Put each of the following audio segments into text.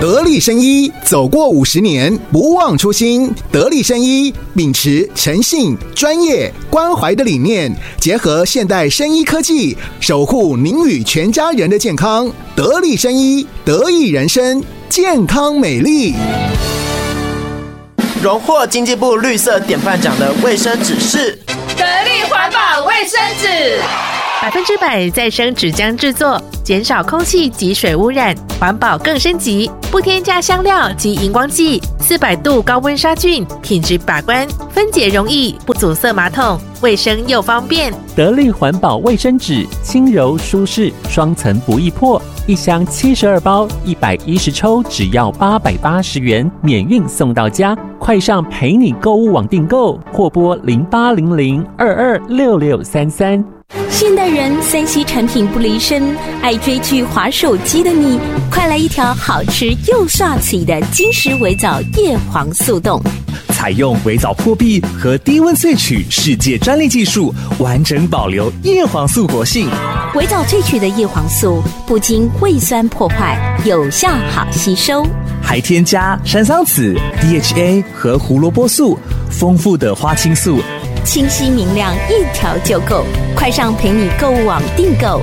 得力生医，走过50年，不忘初心。得力生医秉持诚信、专业、关怀的理念，结合现代生医科技，守护您与全家人的健康。得力生医，得益人生，健康美丽。 荣获经济部绿色典范奖的卫生纸是得力环保卫生纸 ，100%再生纸浆制作，减少空气及水污染，环保更升级，不添加香料及荧光剂，400度高温杀菌，品质把关，分解容易，不阻塞马桶，卫生又方便。 得力环保卫生纸，轻柔舒适，双层不易破，一箱72包，110抽，只要880元，免运送到家。快上陪你购物网订购，或拨0800226633。 现代人3C 产品不离身，爱追剧滑手机的你，快来一条好吃又刷嘴的金石微藻叶黄素冻。 采用微藻破壁和低温萃取世界专利技术，完整保留叶黄素活性。 微藻萃取的叶黄素不经胃酸破坏，有效好吸收， 还添加山桑子、DHA 和胡萝卜素，丰富的花青素， 清晰明亮，一条就够。快上陪你购物网订购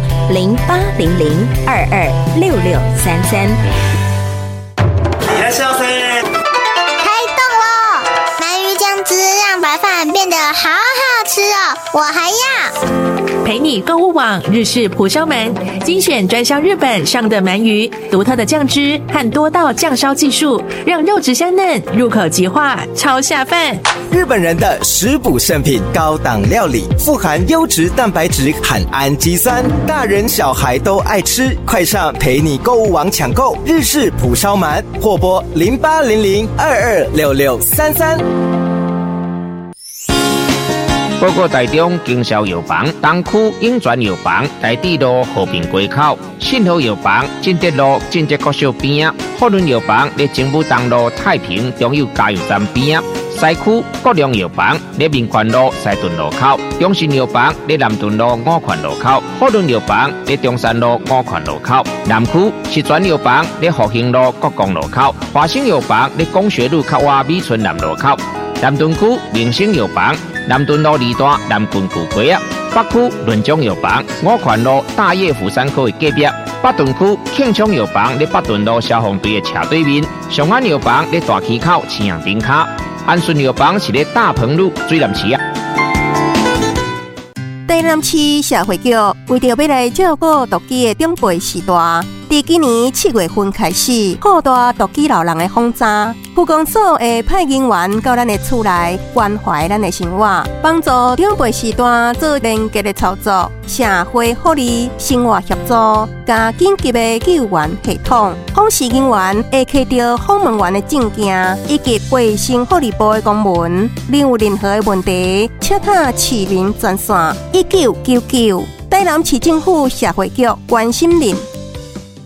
0800226633。 いらっしゃいませ。 开动喽！鳗鱼酱汁让白饭变得好好吃哦，我还要。 陪你购物网日式蒲烧鳗，精选专销日本上的鳗鱼，独特的酱汁和多道酱烧技术，让肉质香嫩，入口即化，超下饭。 日本人的食补圣品，高档料理，富含优质蛋白质和氨基酸，大人小孩都爱吃。快上陪你购物网抢购日式蒲烧鳗，或拨0800226633。 报告台中经销药房东区永泉药房台地路和平街口，信和药房进德路进德国小边啊，福伦药房在政府东路太平中油加油站边啊，西区国良药房在民权路西屯路口，中信药房在南屯路五权路口，福伦药房在中山路五权路口，南区石泉药房在复兴路国光路口，华兴药房在工学路靠外美村南路口，南屯区明星药房南屯路2段南郡古街啊，北区润中药房五权路大业府山口的隔壁，北屯区庆昌药房在北屯路消防队的斜对面，上安药房在大溪口青阳顶卡，安顺药房是在大鹏路水南市啊。 台南市社会局为着要来照顾独居的长辈时代，自今年7月份开始扩大独居老人的访查，区公所会派人员到咱的厝内关怀咱的生活，帮助长辈时代做连结的操作，社会福利、生活协助，加紧急的救援系统。访视人员会摕到访问员的证件以及卫生福利部的公文，另有任何的问题，请打市民专线1999。台南市政府社会局关心您。